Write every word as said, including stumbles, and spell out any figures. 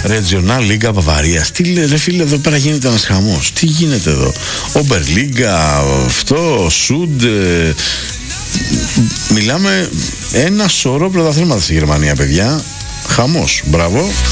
Regionalliga Bavaria. Τι λέει, ρε φίλε, εδώ πέρα γίνεται ένας χαμός. Τι γίνεται εδώ? Oberliga, αυτό, Sud. Ε, μιλάμε ένα σωρό πρωταθλήματα στη Γερμανία, παιδιά. Χαμός. Μπράβο.